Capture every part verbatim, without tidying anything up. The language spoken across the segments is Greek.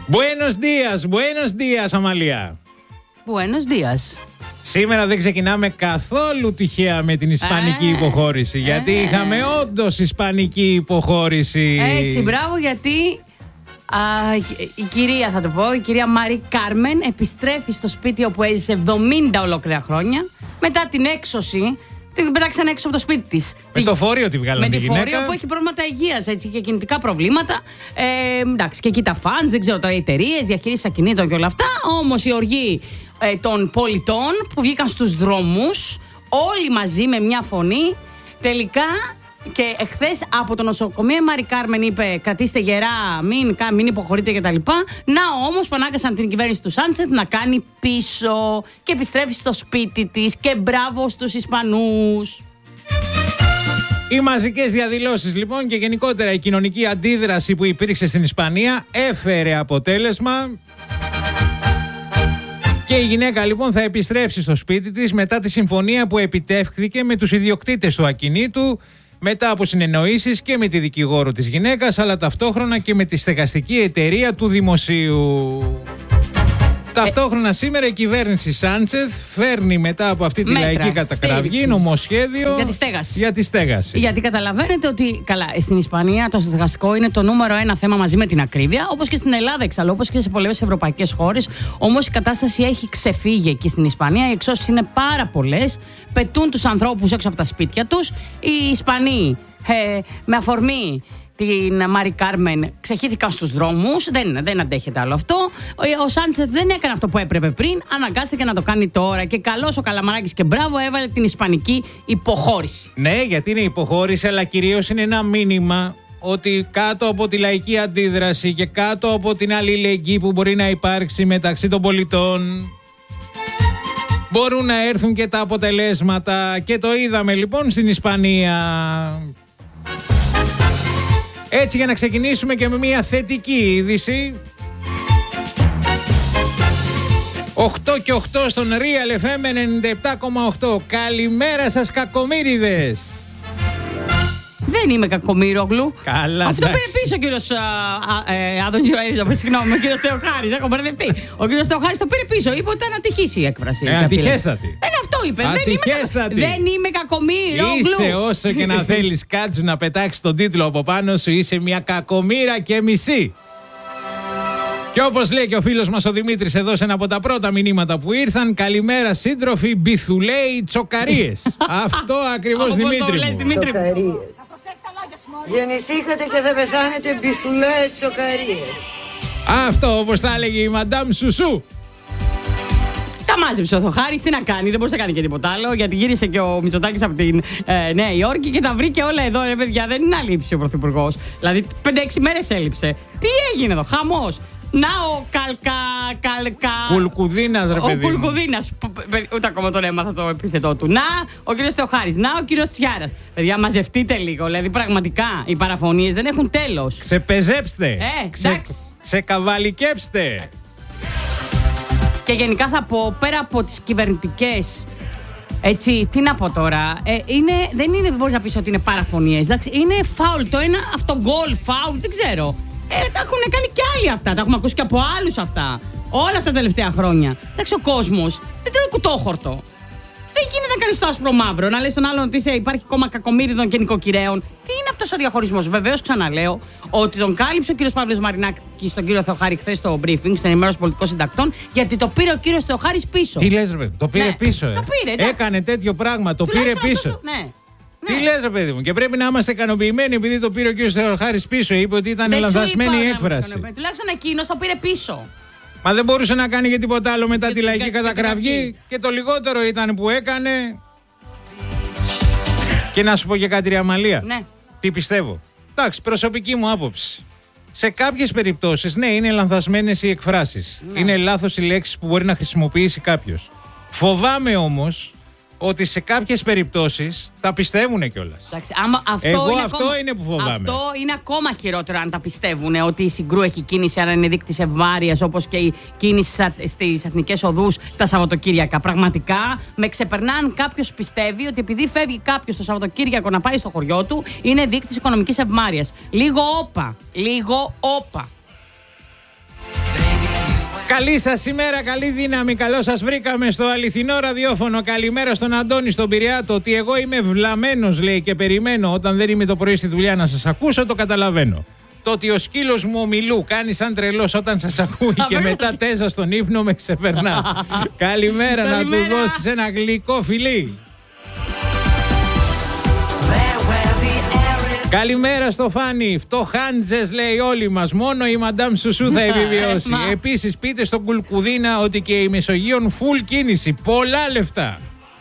Buenos días, buenos días, Αμαλία. Buenos días. Σήμερα δεν ξεκινάμε καθόλου τυχαία με την ισπανική ε, υποχώρηση. Γιατί ε, είχαμε όντως ισπανική υποχώρηση. Έτσι, μπράβο, γιατί α, η κυρία, θα το πω, η κυρία Μαρί Κάρμεν επιστρέφει στο σπίτι όπου έζησε εβδομήντα ολόκληρα χρόνια. Μετά την έξωση, την πετάξαν έξω από το σπίτι της. Με το φόρειο τη βγάλανε τη γυναίκα. Με το φόρειο που έχει προβλήματα υγείας, έτσι, και κινητικά προβλήματα. Ε, εντάξει, και εκεί τα φανς, δεν ξέρω τώρα, οι εταιρείες, διαχείριση ακινήτων και όλα αυτά. Όμως η οργή ε, των πολιτών που βγήκαν στους δρόμους, όλοι μαζί με μια φωνή, τελικά. Και εχθές από το νοσοκομείο η Μαρί Κάρμεν είπε: κρατήστε γερά, μην, μην υποχωρείτε κτλ. Να όμως που ανάγκασαν την κυβέρνηση του Σάντσεθ να κάνει πίσω και επιστρέφει στο σπίτι της. Και μπράβο στους Ισπανούς. Οι μαζικές διαδηλώσεις λοιπόν και γενικότερα η κοινωνική αντίδραση που υπήρξε στην Ισπανία έφερε αποτέλεσμα. Και η γυναίκα λοιπόν θα επιστρέψει στο σπίτι της μετά τη συμφωνία που επιτεύχθηκε με τους ιδιοκτήτες του ακινήτου, μετά από συνεννοήσεις και με τη δικηγόρο της γυναίκας, αλλά ταυτόχρονα και με τη στεγαστική εταιρεία του δημοσίου. Ταυτόχρονα σήμερα η κυβέρνηση Σάντσεθ φέρνει μετά από αυτή τη μέτρα, λαϊκή κατακραυγή στήριξης, νομοσχέδιο για τη στέγαση. Για τη στέγαση. Γιατί καταλαβαίνετε ότι καλά, στην Ισπανία το στεγαστικό είναι το νούμερο ένα θέμα μαζί με την ακρίβεια, όπως και στην Ελλάδα εξάλλου, όπως και σε πολλές ευρωπαϊκές χώρες. Όμως η κατάσταση έχει ξεφύγει εκεί στην Ισπανία. Οι εξώσεις είναι πάρα πολλές. Πετούν τους ανθρώπους έξω από τα σπίτια τους. Οι Ισπανοί ε, με αφορμή την Μαρί Κάρμεν ξεχύθηκαν στους δρόμους. Δεν, δεν αντέχεται άλλο αυτό. Ο Σάντσεθ δεν έκανε αυτό που έπρεπε πριν. Αναγκάστηκε να το κάνει τώρα. Και καλός ο Καλαμαράκης και μπράβο, έβαλε την ισπανική υποχώρηση. Ναι, γιατί είναι υποχώρηση, αλλά κυρίως είναι ένα μήνυμα ότι κάτω από τη λαϊκή αντίδραση και κάτω από την αλληλεγγύη που μπορεί να υπάρξει μεταξύ των πολιτών, μπορούν να έρθουν και τα αποτελέσματα. Και το είδαμε λοιπόν στην Ισπανία. Έτσι, για να ξεκινήσουμε και με μια θετική είδηση. οκτώ και οκτώ στον Real εφ εμ ενενήντα επτά κόμμα οκτώ. Καλημέρα σας, κακομοίριδες. Δεν είμαι κακομοίρογλου. Καλά, αυτό πήρε πίσω ο κύριος Άδωνης Γεωργιάδης. Συγγνώμη, ο κύριος Θεοχάρης. Έχω μπερδευτεί. Ο κύριος Θεοχάρης το πήρε πίσω. Είπε ότι ήταν ατυχής η έκφραση. Ε, ατυχέστατη. Ε, αυτό είπε. Ατυχέστατη. Δεν είμαι κακομοίρογλου. Είσαι, όσο και να θέλεις κάτσου να πετάξεις τον τίτλο από πάνω σου, είσαι μια κακομοίρα και μισή. Και όπως λέει και ο φίλος μας ο Δημήτρης εδώ σε ένα από τα πρώτα μηνύματα που ήρθαν, καλημέρα σύντροφοι, μπιθουλέοι τσοκαρίες. Αυτό ακριβώς, Δημήτρη μου. Τσοκαρίες. Γεννηθήκατε και θα πεθάνετε μπιθουλέες τσοκαρίες. Αυτό όπως θα έλεγε η Μαντάμ Σουσού. Τα μάζεψε ο Θοχάρης, τι να κάνει, δεν μπορούσε να κάνει και τίποτα άλλο. Γιατί γύρισε και ο Μητσοτάκης από την ε, Νέα Υόρκη και τα βρήκε όλα εδώ, ρε παιδιά. Δεν είναι αλήψη ο Πρωθυπουργός. Δηλαδή, πέντε έξι μέρες έλειψε. Τι έγινε εδώ, χαμός. Να ο Καλκα. Καλκα... Κουλκουδίνας, ρε παιδί. Ο Κουλκουδίνας. Ούτε ακόμα τον έμαθα το επίθετό του. Να ο κύριος Θεοχάρης. Να ο κύριος Τσιάρας. Παιδιά, μαζευτείτε λίγο. Δηλαδή, πραγματικά οι παραφωνίες δεν έχουν τέλος. Ξεπεζέψτε. Ε, Ξε... Ξεκαβαλικέψτε. Και γενικά θα πω, πέρα από τις κυβερνητικές. Έτσι, τι να πω τώρα. Ε, είναι, δεν είναι, δεν μπορείς να πεις ότι είναι παραφωνίες. Εντάξει, είναι φάουλ. Το ένα αυτογκολ, φάουλ, δεν ξέρω. Ε, τα έχουν κάνει κι άλλοι αυτά. Τα έχουμε ακούσει και από άλλους αυτά. Όλα αυτά τα τελευταία χρόνια. Εντάξει, ο κόσμος δεν τρώει κουτόχορτο. Δεν γίνεται να κάνεις το άσπρο μαύρο. Να λες στον άλλον ότι είσαι, υπάρχει κόμμα κακομοίριδων και νοικοκυρέων. Τι είναι αυτός ο διαχωρισμός. Βεβαίως, ξαναλέω ότι τον κάλυψε ο κύριος Παύλος Μαρινάκης στον κύριο Θεοχάρη χθες στο briefing, στην ενημέρωση πολιτικών συντακτών, γιατί το πήρε ο κύριος Θεοχάρης πίσω. Τι λες, ρε, το πήρε ναι, πίσω, ε. Το πήρε, έκανε τέτοιο πράγμα, το πήρε πίσω. Το, ναι. Τι ναι. λες, ρε παιδί μου, και πρέπει να είμαστε ικανοποιημένοι επειδή το πήρε ο κύριος Θεοχάρης πίσω. Είπε ότι ήταν λανθασμένη η έκφραση. Τουλάχιστον εκείνος το πήρε πίσω. Μα δεν μπορούσε να κάνει και τίποτα άλλο μετά τη λαϊκή κατακραυγή. Και το λιγότερο ήταν που έκανε. Και να σου πω και κάτι, ρε Αμαλία. Ναι. Τι πιστεύω. Εντάξει, προσωπική μου άποψη. Σε κάποιες περιπτώσεις, ναι, είναι λανθασμένες οι εκφράσεις. Ναι. Είναι λάθος οι λέξεις που μπορεί να χρησιμοποιήσει κάποιος. Φοβάμαι όμως ότι σε κάποιες περιπτώσεις τα πιστεύουν κιόλας. Εντάξει, άμα αυτό Εγώ είναι αυτό ακόμα, είναι που φοβάμαι. Αυτό είναι ακόμα χειρότερο αν τα πιστεύουν ότι η Συγκρού έχει κίνηση, αν είναι δείκτης ευμάρειας, όπως και η κίνηση στις εθνικές οδούς τα Σαββατοκύριακα. Πραγματικά με ξεπερνάν. Κάποιος πιστεύει ότι επειδή φεύγει κάποιος το Σαββατοκύριακο να πάει στο χωριό του, είναι δείκτης οικονομικής ευμάρειας. Λίγο όπα. Λίγο όπα. Καλή σας ημέρα, καλή δύναμη. Καλώς σας βρήκαμε στο αληθινό ραδιόφωνο. Καλημέρα στον Αντώνη, στον Πειραιά. Το ότι εγώ είμαι βλαμμένος, λέει, και περιμένω όταν δεν είμαι το πρωί στη δουλειά να σας ακούσω, το καταλαβαίνω. Το ότι ο σκύλος μου ο Μιλού κάνει σαν τρελός όταν σας ακούει και μετά τέζα στον ύπνο με ξεπερνά. Καλημέρα, να του δώσεις ένα γλυκό φιλί. Καλημέρα στο Φάνη. Φτωχάντζες, λέει, όλοι μας. Μόνο η Μαντάμ Σουσού θα επιβιώσει. Επίσης, πείτε στον Κουλκουδίνα ότι και η Μεσογείων φουλ κίνηση. Πολλά λεφτά.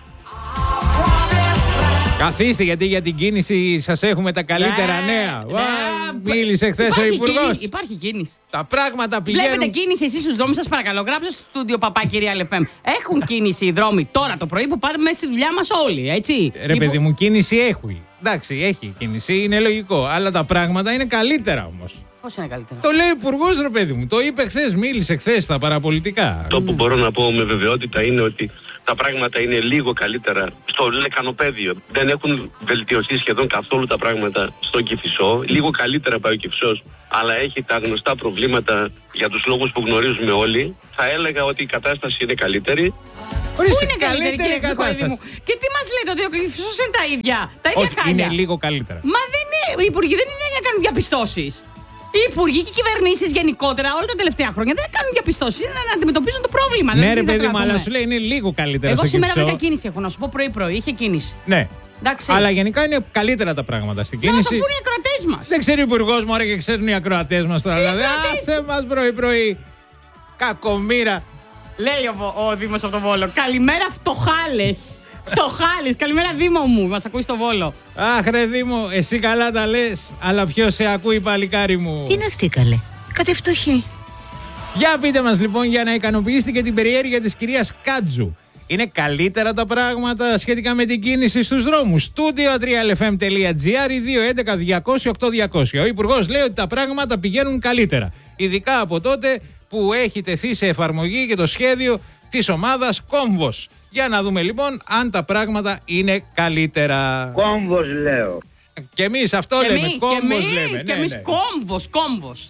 Καθίστε, γιατί για την κίνηση σας έχουμε τα καλύτερα ναι, νέα. Ναι, μίλησε χθες ο Υπουργός. Υπάρχει κίνηση. Τα πράγματα πηγαίνουν. Βλέπετε κίνηση εσείς στους δρόμους, σας παρακαλώ. Γράψτε στο στούντιο παπά κυρία Λεφέμ. Έχουν κίνηση οι δρόμοι τώρα το πρωί που πάμε μέσα στη δουλειά μας όλοι, έτσι. Ρε παιδί μου, κίνηση έχει. Εντάξει, έχει κίνηση, είναι λογικό. Αλλά τα πράγματα είναι καλύτερα όμως. Πώς είναι καλύτερα? Το λέει ο Υπουργός, ρε παιδί μου. Το είπε χθες, μίλησε χθες στα παραπολιτικά. Το που μπορώ να πω με βεβαιότητα είναι ότι τα πράγματα είναι λίγο καλύτερα στο λεκανοπέδιο. Δεν έχουν βελτιωθεί σχεδόν καθόλου τα πράγματα στον Κηφισό. Λίγο καλύτερα πάει ο Κηφισός, αλλά έχει τα γνωστά προβλήματα για τους λόγους που γνωρίζουμε όλοι. Θα έλεγα ότι η κατάσταση είναι καλύτερη. Ορίστε, Πού είναι καλύτερη, καλύτερη κύριε κατάσταση. Και τι μας λέτε, ότι ο Κηφισός είναι τα ίδια, τα ίδια Όχι, χάλια? είναι λίγο καλύτερα. Μα δεν είναι, οι υπουργοί δεν είναι για να κάνουν διαπιστώσεις. Οι υπουργοί και οι κυβερνήσεις γενικότερα όλα τα τελευταία χρόνια δεν κάνουν διαπιστώσεις, είναι να αντιμετωπίζουν το πρόβλημα. Ναι, ρε παιδί μου, αλλά σου λέει είναι λίγο καλύτερα. Εγώ στο σήμερα Κηφισό. βρήκα κίνηση, έχω να σου πω πρωί-πρωί, είχε κίνηση. Ναι. Εντάξει. Αλλά γενικά είναι καλύτερα τα πράγματα στην Να κίνηση. το πούνε οι ακροατές μας. Δεν ξέρει ο Υπουργός μου, ωραία, και ξέρουν οι ακροατές μας τώρα. Δηλαδή, ακροατές? άσε μας πρωί-πρωί. Κακομοίρα. Λέει ο, ο Δήμος από το Βόλο. Καλημέρα φτωχάλες. Φτωχάλες. Καλημέρα Δήμο μου. Μας ακούει στο Βόλο. Αχ, ρε Δήμο, εσύ καλά τα λες, αλλά ποιος σε ακούει, παλικάρι μου? Τι είναι αυτή, καλέ? Κάτι φτωχή. Για πείτε μας λοιπόν, για να ικανοποιήσετε και την περιέργεια της κυρίας Κάτζου. Είναι καλύτερα τα πράγματα σχετικά με την κίνηση στους δρόμους? Studio τρία ελ εφ εμ τελεία τζι άρ δύο έντεκα διακόσια οκτώ διακόσια. Ο Υπουργός λέει ότι τα πράγματα πηγαίνουν καλύτερα. Ειδικά από τότε που έχει τεθεί σε εφαρμογή και το σχέδιο της ομάδας Κόμβος. Για να δούμε λοιπόν αν τα πράγματα είναι καλύτερα. Κόμβος λέω. Και εμείς αυτό Και λέμε. εμείς, Κόμβος και εμείς, λέμε. Και Ναι, εμείς ναι. κόμβος, κόμβος.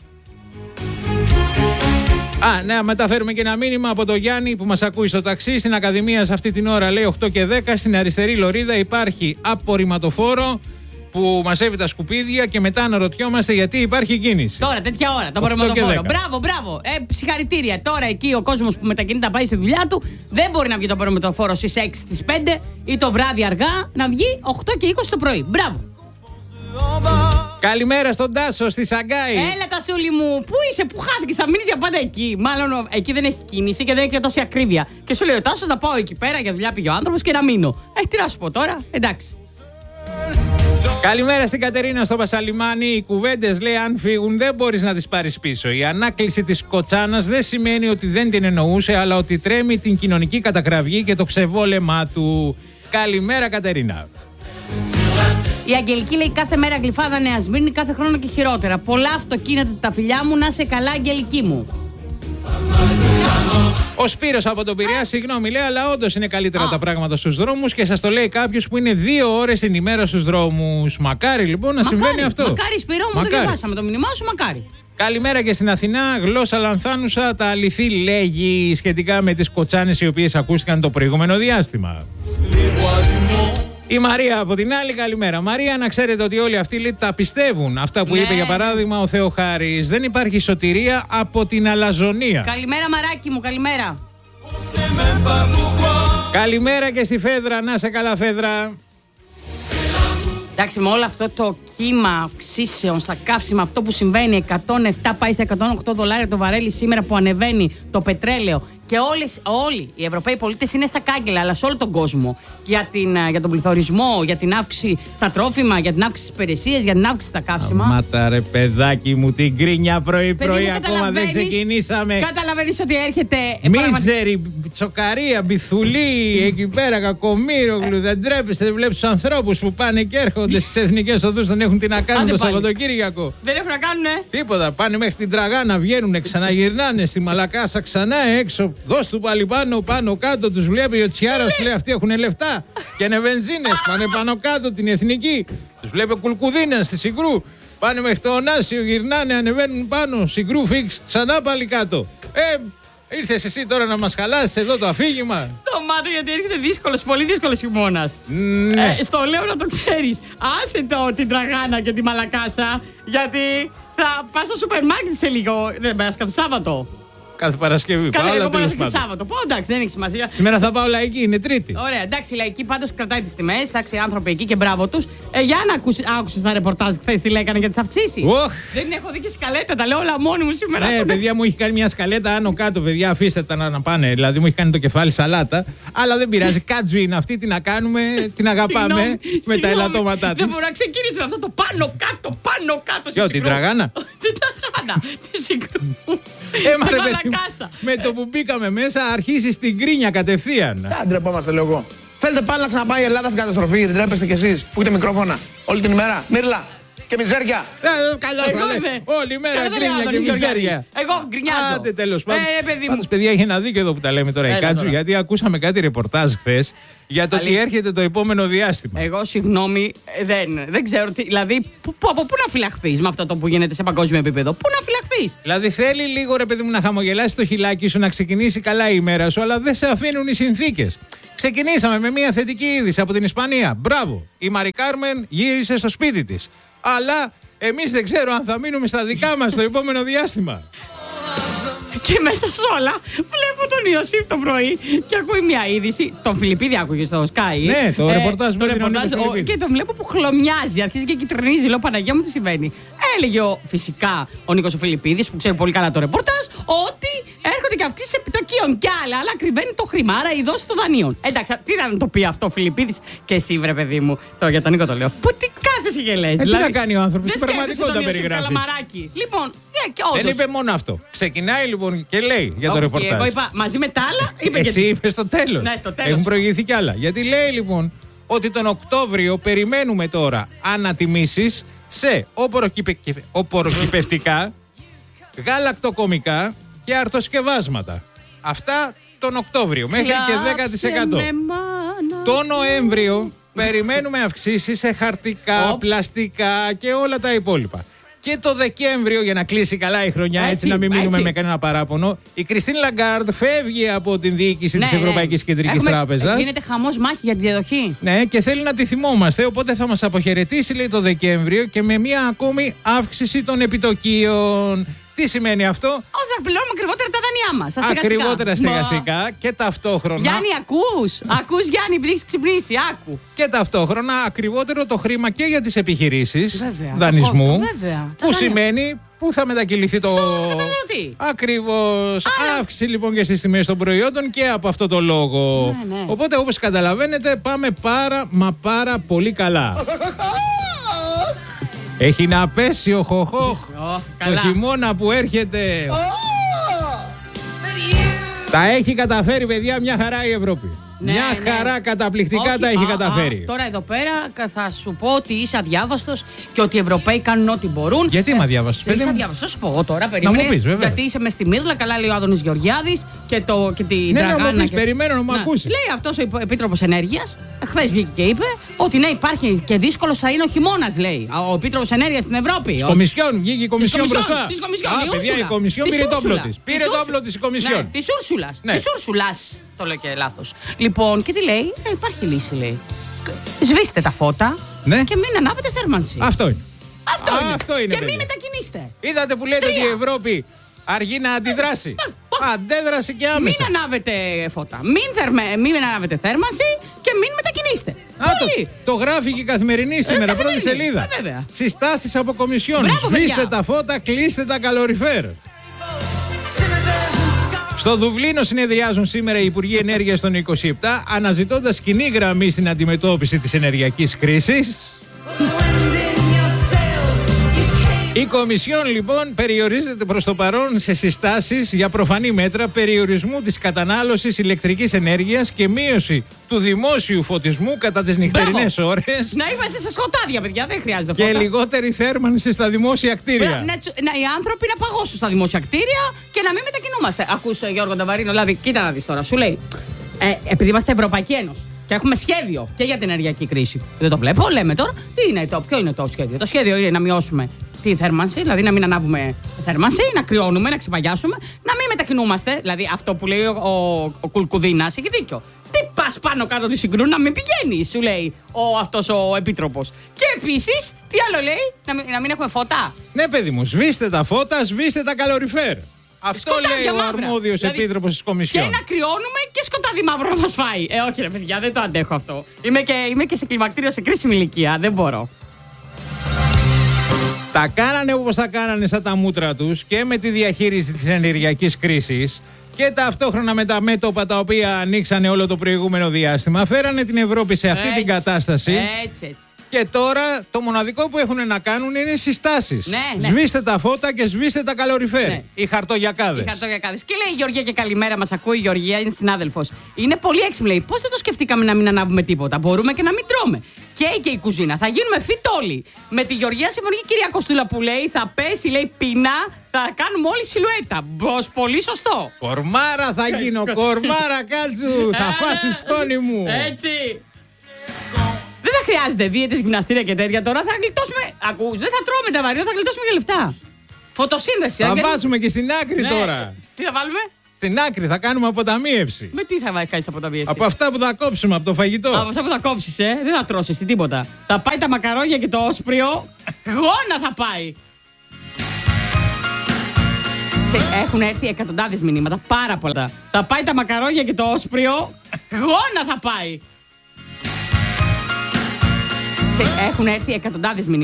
Α, ναι, μεταφέρουμε και ένα μήνυμα από τον Γιάννη που μας ακούει στο ταξί. Στην Ακαδημία σε αυτή την ώρα λέει οκτώ και δέκα. Στην αριστερή λωρίδα υπάρχει απορριμματοφόρο που μαζεύει τα σκουπίδια και μετά αναρωτιόμαστε γιατί υπάρχει κίνηση. Τώρα, τέτοια ώρα, το οκτώ και απορριμματοφόρο. δέκα. Μπράβο, μπράβο. Ε, συγχαρητήρια. Τώρα εκεί ο κόσμος που μετακινείται να πάει στη δουλειά του δεν μπορεί να βγει το απορριμματοφόρο στις έξι, στις πέντε ή το βράδυ αργά, να βγει οκτώ και είκοσι το πρωί. Μπράβο. Καλημέρα στον Τάσο στη Σαγκάη. Έλα τα σούλη μου, πού είσαι, πού χάθηκες, θα μείνεις για πάντα εκεί. Μάλλον εκεί δεν έχει κίνηση και δεν έχει και τόση ακρίβεια. Και σου λέει ο Τάσος να πάω εκεί πέρα για δουλειά πήγε ο άνθρωπος και να μείνω. Ε, τι να σου πω τώρα, εντάξει. Καλημέρα στην Κατερίνα στο Πασαλιμάνι. Οι κουβέντες, λέει, αν φύγουν δεν μπορείς να τις πάρεις πίσω. Η ανάκληση της κοτσάνας δεν σημαίνει ότι δεν την εννοούσε, αλλά ότι τρέμει την κοινωνική κατακραυγή και το ξεβόλεμά του. Καλημέρα, Κατερίνα. Η Αγγελική λέει κάθε μέρα γλυφάδα Νέα Σμύρνη, κάθε χρόνο και χειρότερα. Πολλά αυτοκίνητα τα φιλιά μου, να σε καλά, Αγγελική μου. Ο Σπύρος από τον Πειραιά, συγγνώμη, λέει, αλλά όντως είναι καλύτερα Α. τα πράγματα στους δρόμους και σας το λέει κάποιος που είναι δύο ώρες την ημέρα στους δρόμους. Μακάρι λοιπόν να Μακάρι, συμβαίνει αυτό. Μακάρι, Σπύρο μου, το διαβάσαμε το μήνυμά σου, μακάρι. Καλημέρα και στην Αθηνά. Γλώσσα λανθάνουσα, τα αληθή λέγει σχετικά με τις κοτσάνες οι οποίες ακούστηκαν το προηγούμενο διάστημα. Η Μαρία από την άλλη, καλημέρα. Μαρία, να ξέρετε ότι όλοι αυτοί λέει, τα πιστεύουν. Αυτά που Ναι. είπε για παράδειγμα ο Θεοχάρης. Δεν υπάρχει σωτηρία από την αλαζονία. Καλημέρα, Μαράκι μου, καλημέρα. Καλημέρα και στη Φέδρα. Να σε καλά, Φέδρα. Εντάξει, με όλο αυτό το κύμα αυξήσεων στα καύσιμα, αυτό που συμβαίνει, εκατόν επτά πάει στα εκατόν οκτώ δολάρια το βαρέλι σήμερα που ανεβαίνει το πετρέλαιο. Και όλες, όλοι οι Ευρωπαίοι πολίτες είναι στα κάγκελα, αλλά σε όλο τον κόσμο. Για, την, για τον πληθωρισμό, για την αύξηση στα τρόφιμα, για την αύξηση στις υπηρεσίες, για την αύξηση στα καύσιμα. Μάτα ρε παιδάκι μου, την κρίνια πρωί-πρωί, Παιδί μου, ακόμα δεν καταλαβαίνεις- ξεκινήσαμε. Καταλαβαίνεις ότι έρχεται. ε, πραγματι- Μίζερη, τσοκαρία, μπιθουλή, εκεί πέρα κακομοίρογλου. Δεν τρέπεστε, δεν βλέπεις τους ανθρώπους που πάνε και έρχονται στις εθνικές οδούς, δεν έχουν τι να κάνουν Άντε το πάλι. Σαββατοκύριακο. Δεν έχουν να κάνουν, ε. Τίποτα, πάνε μέχρι την Τραγάνα, βγαίνουν, ξαναγυρνάνε στη Μαλακάσα ξανά έξω. Δώσ' του πάλι πάνω, πάνω κάτω, τους βλέπει ο Τσιάρα, σου λέει αυτοί έχουν λεφτά και είναι βενζίνες. Πάνε πάνω κάτω την εθνική. Τους βλέπει ο Κουλκουδίνα στη Συγκρού. Πάνε μέχρι το Ωνάσιο, γυρνάνε, ανεβαίνουν πάνω. Συγκρού, φίξ, ξανά πάλι κάτω. Ε, Ήρθες εσύ τώρα να μας χαλάσεις εδώ το αφήγημα. Το μάτω γιατί έρχεται δύσκολος, πολύ δύσκολος χειμώνας. Ναι. Ε, στο λέω να το ξέρεις. Άσε το την τραγάνα και τη μαλακάσα, γιατί θα πας στο σούπερ μάρκετ σε λίγο. Δεν πας κάθε Σάββατο. Κάθε Παρασκευή. Κάθε Πάω, αλλά τέλος και πάντων. Σάββατο. Πω, εντάξει, δεν έχει σημασία. Σήμερα θα πάω λαϊκή, είναι Τρίτη. Ωραία, εντάξει, η λαϊκή πάντως κρατάει τις τιμές. Εντάξει, οι άνθρωποι εκεί και μπράβο τους. Ε, για να ακούσεις, άκουσες τα ρεπορτάζ χθες τι λέγανε για τις αυξήσεις. Οχ. Δεν έχω δει και σκαλέτα, τα λέω όλα μόνοι μου σήμερα. Ναι, παιδιά μου έχει κάνει μια σκαλέτα άνω κάτω, παιδιά. Αφήστε τα να, να πάνε. Δηλαδή μου έχει κάνει το κεφάλι σαλάτα. Αλλά δεν πειράζει. Κάτζου είναι αυτή, τι να κάνουμε, την αγαπάμε Συγγνώμη, με τα συγγνώμη. ελαττώματά τη. Δεν μπορώ να ξεκινήσω με αυτό το πάνω κάτω, πάνω κάτω. Ποιο, την τραγάνα? Την τραγάνα. Τη συγκρού. Έμα ρε Τη παιδί μου, μαλακάσα. με το που μπήκαμε μέσα αρχίζει την κρίνια κατευθείαν. Τι ντρεπόμαστε, λέω εγώ. Θέλετε πάλι να ξαναπάει η Ελλάδα στην καταστροφή, δεν τρέπεστε κι εσείς που έχετε μικρόφωνα όλη την ημέρα. Μύρλα και μιζέρια. Ε, Καλά Εγώ θα λέει. είμαι. Όλη μέρα Καλά δεν κρίνια λέω, και Αντώνης μιζέρια. Γεωργιάδης. Εγώ γκρινιάζω. Άντε τέλος πάντων. Ε, παιδί μου. Πάντως, παιδιά, έχει ένα δίκιο εδώ που τα λέμε τώρα η Έλα Κάτζου, τώρα. γιατί ακούσαμε κάτι ρεπορτάζ χθες για το τι Αλήθεια. έρχεται το επόμενο διάστημα. Εγώ, συγγνώμη, ε, δεν, δεν ξέρω τι. Δηλαδή, που, που, από πού να φυλαχθείς με αυτό το που γίνεται σε παγκόσμιο επίπεδο. Πού να φυλαχθείς. Δηλαδή θέλει λίγο ρε παιδί μου να χαμογελάσει το χιλάκι σου, να ξεκινήσει καλά η ημέρα σου, αλλά δεν σε αφήνουν οι συνθήκες. Ξεκινήσαμε με μια θετική είδηση από την Ισπανία. Μπράβο! Η Μαρι Κάρμεν γύρισε στο σπίτι της. Αλλά εμείς δεν ξέρω αν θα μείνουμε στα δικά μας το επόμενο διάστημα. Και μέσα σε όλα βλέπω τον Ιωσήφ το πρωί και ακούει μια είδηση. Τον Φιλιππίδη άκουγε στο Sky. Ναι, το ρεπορτάζ το με την ρεπορτάζ, Ανίκο ο- Φιλιππίδη. Και τον βλέπω που χλωμιάζει. Αρχίζει και κυτρινίζει. Λέω Παναγία μου τι συμβαίνει. Έλεγε ο, φυσικά ο Νίκος ο Φιλιππίδης που ξέρει πολύ καλά το ρεπορτάζ ότι έρχονται και αυξήσεις επιτοκίων κι άλλα. Αλλά κρυβαίνει το χρήμα, άρα η δόση των δανείων. Εντάξει, τι να το πει αυτό ο Φιλιππίδης και εσύ, βρε παιδί μου. Το για τον Νίκο το λέω. Που τι κάθεσαι και λες. τι να κάνει ο άνθρωπος, δεν στην πραγματικότητα σκέφτεσαι τον Ιωσήφ περιγράφει. Καλαμαράκη. Λοιπόν, ναι, και Δεν όντως. είπε μόνο αυτό. Ξεκινάει λοιπόν και λέει για το Όχι, ρεπορτάζ. Εγώ είπα μαζί με τα άλλα. Είπε Εσύ και... είπε στο τέλος. Ναι, το τέλος. Έχουν προηγηθεί κι άλλα. Γιατί λέει λοιπόν ότι τον Οκτώβριο περιμένουμε τώρα ανατιμήσεις σε οποροκυπε... οποροκυπευτικά, γαλακτοκομικά και αρτοσκευάσματα. Αυτά τον Οκτώβριο μέχρι και δέκα τοις εκατό. Κλάψε με, μάνα. Το Νοέμβριο περιμένουμε αυξήσεις σε χαρτικά, Οπ. πλαστικά και όλα τα υπόλοιπα. Και το Δεκέμβριο, για να κλείσει καλά η χρονιά, έτσι, Έτσι, να μην μείνουμε έτσι. με κανένα παράπονο, η Κριστίν Λαγκάρντ φεύγει από την διοίκηση Ναι, της Ευρωπαϊκής ναι. Κεντρικής Έχουμε- Τράπεζας. Γίνεται χαμός μάχη για τη διαδοχή. Ναι, και θέλει να τη θυμόμαστε. Οπότε θα μας αποχαιρετήσει, λέει, το Δεκέμβριο και με μία ακόμη αύξηση των επιτοκίων. Τι σημαίνει αυτό? Όχι, θα πληρώνουμε ακριβότερα τα δανειά μας. Τα στεγαστικά. Ακριβότερα στεγαστικά και ταυτόχρονα. Γιάννη, ακούς. Ακούς, Γιάννη, επειδή έχεις ξυπνήσει. Άκου. Και ταυτόχρονα ακριβότερο το χρήμα και για τις επιχειρήσεις Βέβαια. δανεισμού. Ακόμα, βέβαια. Που Τα δάνεια. σημαίνει πού θα μετακυληθεί το. Στον καταναλωτή. Ακριβώς. Άρα- Αύξηση λοιπόν και στις τιμές των προϊόντων και από αυτό το λόγο. Ναι, ναι. Οπότε όπως καταλαβαίνετε πάμε πάρα μα πάρα πολύ καλά. Έχει να πέσει ο χοχόχ. Ω, Το καλά. χειμώνα που έρχεται. Τα έχει καταφέρει, παιδιά, μια χαρά η Ευρώπη. Ναι, μια ναι. χαρά καταπληκτικά Όχι, τα έχει α, καταφέρει. α, τώρα εδώ πέρα θα σου πω ότι είσαι αδιάβαστος και ότι οι Ευρωπαίοι κάνουν ό,τι μπορούν. Γιατί είμαι αδιάβαστος, Δεν παιδί είσαι μου? αδιάβαστος, θα σου πω εγώ τώρα. Περίμενε, μου πεις, βέβαια. Γιατί είσαι με στη Μύρλα, καλά λέει ο Άδωνης Γεωργιάδης και, το, και τη Ναι, να μου Τραγάνα. πεις, και... περιμένω να μου Να. ακούσεις. Λέει αυτός ο υπο- Επίτροπος Ενέργειας, χθες βγήκε και είπε ότι ναι, υπάρχει και δύσκολος θα είναι ο χειμώνας, λέει. Ο Επίτροπος Ενέργειας στην Ευρώπη. Ο- Κομισιόν, βγήκε η Κομισιόν Κομισιόν, μπροστά. της Κομισιόν, Α, η παιδιά, η Ούρσουλα. Κομισιόν Της πήρε το όπλο Ούρσουλα. της. Πήρε Της το Ούρσουλα. όπλο της η Κομισιόν. Ναι, της Ούρσουλας. Ναι. Της Ούρσουλας. Το λέω και λάθος. Λοιπόν, και τι λέει, ε, υπάρχει λύση, λέει. Κ- Σβήστε τα φώτα Ναι. και μην ανάβετε θέρμανση. Αυτό είναι. Αυτό, Α, είναι. αυτό είναι, Και μην παιδιά. μετακινήστε. Είδατε που λέτε Τρία. ότι η Ευρώπη αργεί να αντιδράσει. Αντέδρασε και Μην άμεσα. ανάβετε φώτα. Μην, θερμε, μην ανάβετε θέρμανση και μην μετακινήστε. Α, το, Πολύ. το γράφει και η Καθημερινή σήμερα, πρώτη Καθημερινή. σελίδα. Ε, βέβαια. Συστάσεις από Κομισιόν. Μπράβο, Σβήστε παιδιά. τα φώτα, κλείστε τα καλοριφέρ. Στο Δουβλίνο συνεδριάζουν σήμερα οι Υπουργοί Ενέργειας των είκοσι επτά, αναζητώντας κοινή γραμμή στην αντιμετώπιση της ενεργειακής κρίσης. Η Κομισιόν λοιπόν περιορίζεται προς το παρόν σε συστάσεις για προφανή μέτρα περιορισμού της κατανάλωσης ηλεκτρικής ενέργειας και μείωση του δημόσιου φωτισμού κατά τις νυχτερινές ώρες Να είμαστε σε σκοτάδια, παιδιά, δεν χρειάζεται και φώτα. λιγότερη θέρμανση στα δημόσια κτίρια. Μπράβο, να, τσου- να, οι άνθρωποι να παγώσουν στα δημόσια κτίρια και να μην μετακινούμαστε. Ακούς, Γιώργο Νταβαρίνο, δηλαδή, κοίτα να δεις τώρα. Σου λέει, ε, επειδή είμαστε Ευρωπαϊκή Ένωση και έχουμε σχέδιο και για την ενεργειακή κρίση. Δεν το βλέπω, λέμε τώρα. Τι είναι το, ποιο είναι το σχέδιο? Το σχέδιο είναι να μειώσουμε τη θέρμανση, δηλαδή να μην ανάβουμε θέρμανση, να κρυώνουμε, να ξεπαγιάσουμε, να μην μετακινούμαστε. Δηλαδή αυτό που λέει ο, ο, ο Κουλκουδίνας έχει δίκιο. Τι πας πάνω κάτω τη συγκρού, να μην πηγαίνει, σου λέει ο, αυτός ο επίτροπος. Και επίσης, τι άλλο λέει, να μην, να μην έχουμε φώτα. Ναι, παιδί μου, σβήστε τα φώτα, σβήστε τα καλοριφέρ. Αυτό Σκοτάδια λέει ο μαύρα. αρμόδιος Δηλαδή, επίτροπος της Κομισιόν. Και να κρυώνουμε και σκοτάδι μαύρο να μας φάει. Ε, όχι ρε παιδιά, δεν το αντέχω αυτό. Είμαι και, είμαι και σε κλιμακτήριο σε κρίσιμη ηλικία, δεν μπορώ. Τα κάνανε όπως τα κάνανε σαν τα μούτρα τους και με τη διαχείριση της ενεργειακής κρίσης και ταυτόχρονα με τα μέτωπα τα οποία ανοίξανε όλο το προηγούμενο διάστημα. Φέρανε την Ευρώπη σε αυτή Έτσι, την κατάσταση. Έτσι, έτσι. Και τώρα το μοναδικό που έχουν να κάνουν είναι συστάσεις. Ναι, ναι. Σβήστε τα φώτα και σβήστε τα καλοριφέρ. Ναι. Οι χαρτογιακάδες. Οι χαρτογιακάδες. Και λέει η Γεωργία και καλημέρα, μας ακούει η Γεωργία, είναι συνάδελφος. Είναι πολύ έξυπνη, λέει. Πώς δεν το σκεφτήκαμε να μην ανάβουμε τίποτα. Μπορούμε και να μην τρώμε. Καίει και η κουζίνα. Θα γίνουμε fit όλοι. Με τη Γεωργία συμφωνεί η κυρία Κοστούλα που λέει θα πέσει, λέει πείνα, θα κάνουμε όλη σιλουέτα. Μπρος, πολύ σωστό. Κορμάρα θα γίνω, κορμάρα κάτσου. Θα φας τη σκόνη μου. Έτσι. Δεν θα χρειάζεται δίαιτες, γυμναστήρια και τέτοια τώρα. Θα γλιτώσουμε. Ακούς, δεν θα τρώμε τα βαριά, θα γλιτώσουμε και λεφτά. Φωτοσύνδεση. Θα γιατί... βάζουμε και στην άκρη Ναι. τώρα. Τι θα βάλουμε? Στην άκρη θα κάνουμε αποταμίευση. Με τι θα κάνεις αποταμίευση? Από αυτά που θα κόψουμε από το φαγητό. Από αυτά που θα κόψεις, ε. Δεν θα τρώσεις τίποτα. Θα πάει τα μακαρόνια και το όσπριο. Γόνα θα πάει. Έχουν έρθει εκατοντάδες μηνύματα, πάρα πολλά. Θα πάει τα μακαρόνια και το όσπριο. Γόνα θα πάει. Έχουν έρθει εκατοντάδες μηνύματα.